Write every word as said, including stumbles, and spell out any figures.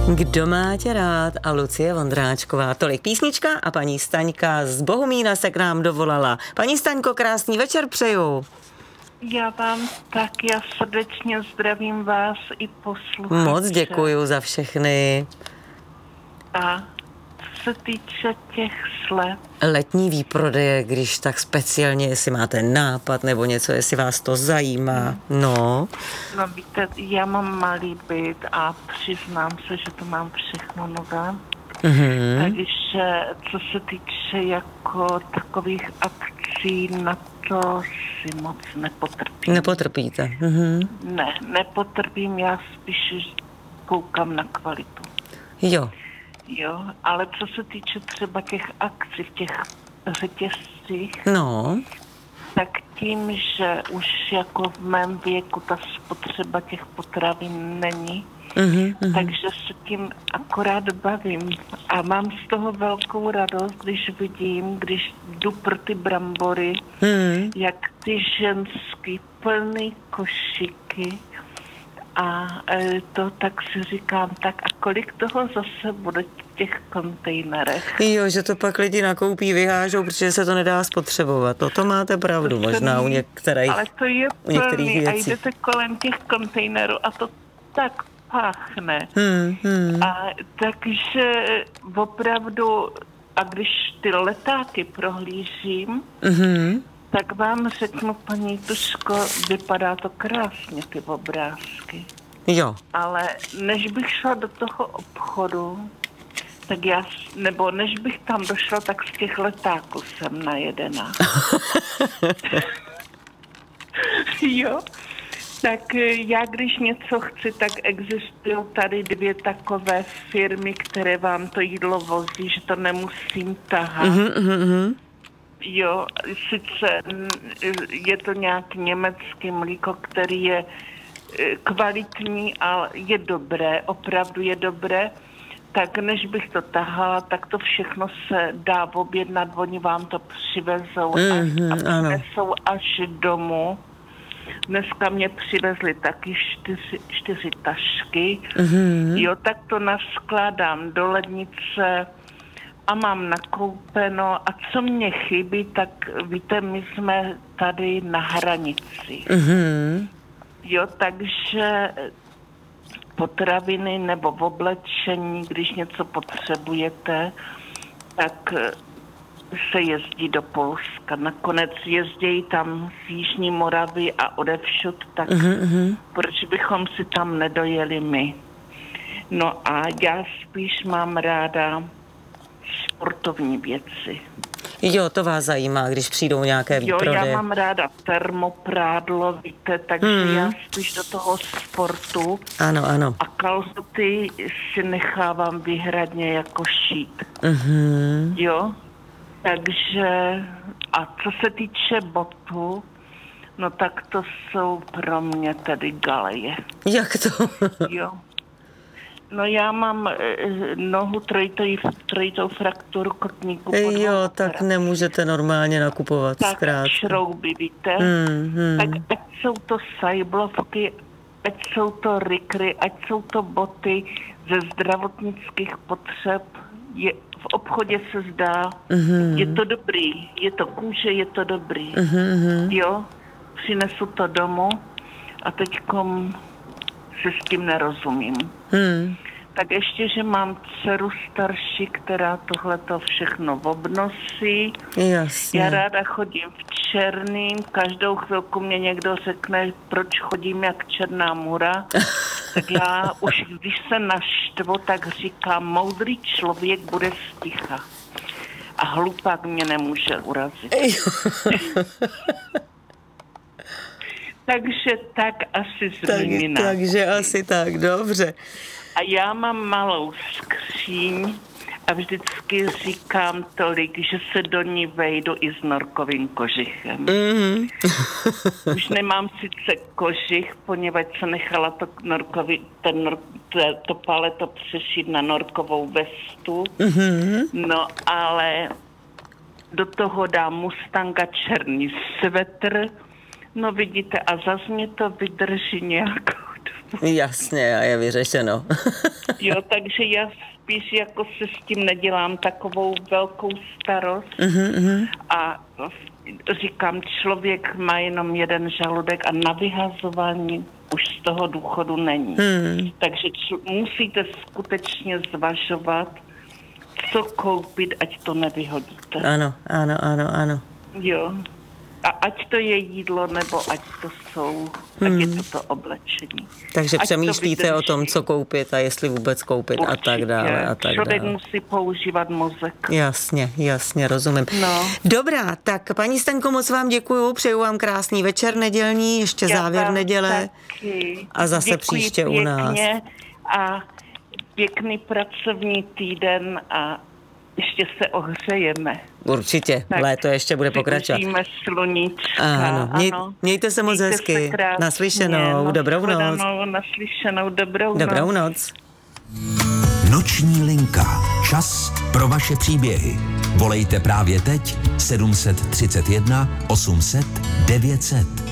Kdo má tě rád a Lucie Vondráčková. Tolik písnička a paní Staňka z Bohumína se k nám dovolala. Paní Staňko, krásný večer přeju. Já vám tak, já srdečně zdravím vás i posluchače. Moc děkuju za všechny. A co se týče těch slev. Letní výprodeje, když tak speciálně, jestli máte nápad nebo něco, jestli vás to zajímá. No. No víte, já mám malý byt a přiznám se, že to mám všechno nové. Mm-hmm. Takže co se týče jako takových akcí, na to si moc nepotrpím. Nepotrpíte? Mm-hmm. Ne, nepotrpím, já spíš koukám na kvalitu. Jo. Jo, ale co se týče třeba těch akcí v těch řetězcích, no. tak tím, že už jako v mém věku ta spotřeba těch potravin není, mm-hmm, mm-hmm. takže se tím akorát bavím. A mám z toho velkou radost, když vidím, když jdu pro ty brambory, mm. jak ty ženský plný košíky. A to tak si říkám, tak a kolik toho zase bude v těch kontejnerech? Jo, že to pak lidi nakoupí, vyhážou, protože se to nedá spotřebovat. To, to máte pravdu, to možná u některých, ale to je u některých plný věcí. A jdete kolem těch kontejnerů a to tak páchne. Hmm, hmm. A takže opravdu, a když ty letáky prohlížím, mm-hmm. tak vám řeknu, paní Tuško, vypadá to krásně, ty obrázky. Jo. Ale než bych šla do toho obchodu, tak já, nebo než bych tam došla, tak z těch letáků jsem najedená. Jo. Tak já, když něco chci, tak existují tady dvě takové firmy, které vám to jídlo vozí, že to nemusím tahat. Mm-hmm, mm-hmm. Jo, sice je to nějaký německý mlíko, který je kvalitní, ale je dobré, opravdu je dobré, tak než bych to tahala, tak to všechno se dá objednat, oni vám to přivezou mm-hmm, až, a přinesou až domů. Dneska mě přivezli taky čtyři, čtyři tašky, mm-hmm. jo, tak to naskládám do lednice a mám nakoupeno. A co mě chybí, tak víte, my jsme tady na hranici. Mm-hmm. Jo, takže potraviny nebo v oblečení, když něco potřebujete, tak se jezdí do Polska. Nakonec jezdí tam z Jižní Moravy a odevšud, tak mm-hmm. proč bychom si tam nedojeli my? No a já spíš mám ráda sportovní věci. Jo, to vás zajímá, když přijdou nějaké výprodeje. Jo, já mám ráda termoprádlo, víte, takže mm. já spíš do toho sportu. Ano, ano. A kalhoty si nechávám vyhradně jako šít. Mm-hmm. Jo, takže a co se týče botů, no tak to jsou pro mě tedy galeje. Jak to? Jo. No já mám eh, nohu trojitou, trojitou frakturu kotníku. Jo, tak nemůžete normálně nakupovat. Tak zkrátce. Šrouby, víte. Hmm, hmm. Tak ať jsou to sajblovky, ať jsou to rykry, ať jsou to boty ze zdravotnických potřeb. Je, v obchodě se zdá, mm-hmm. je to dobrý, je to kůže, je to dobrý. Mm-hmm. Jo, přinesu to domů a teďkom se s tím nerozumím. Hmm. Tak ještě, že mám dceru starší, která tohleto všechno obnosí. Jasně. Já ráda chodím v černým, každou chvilku mě někdo řekne, proč chodím jak černá můra. Tak já už, když se naštvu, tak říkám, moudrý člověk bude sticha. A hlupák mě nemůže urazit. Takže tak asi změnina. Tak, takže asi tak, dobře. A já mám malou skříň a vždycky říkám tolik, že se do ní vejdu i s norkovým kožichem. Mm-hmm. Už nemám sice kožich, poněvadž se nechala to, norkový, ten, to, to paleto přešít na norkovou vestu. Mm-hmm. No ale do toho dám Mustanga černý svetr. No vidíte, a zas mě to vydrží nějakou dobu. Jasně, a je vyřešeno. Jo, takže já spíš jako se s tím nedělám takovou velkou starost. Uh-huh. A říkám, člověk má jenom jeden žaludek a na vyhazování už z toho důchodu není. Hmm. Takže č- musíte skutečně zvažovat, co koupit, ať to nevyhodíte. Ano, ano, ano, ano. Jo. A ať to je jídlo, nebo ať to jsou, hmm. ať je to to oblečení. Takže ať přemýšlíte o tom, co koupit a jestli vůbec koupit. Určitě. A tak dále. A tak Člověk dále. musí používat mozek. Jasně, jasně, rozumím. No. Dobrá, tak paní Staňko, moc vám děkuju, přeju vám krásný večer nedělní, ještě Já závěr neděle. Taky. A zase Děkuji příště u nás. A pěkný pracovní týden a ještě se ohřejeme. Určitě, tak léto ještě bude pokračovat. Vidíme sluníčka. Ano, měj, ano. mějte se moc Mějte hezky. se Naslyšenou, no, dobrou noc. Shledanou, naslyšenou, dobrou noc. Dobrou noc. Noční linka. Čas pro vaše příběhy. Volejte právě teď sedm set třicet jedna osm set devět set.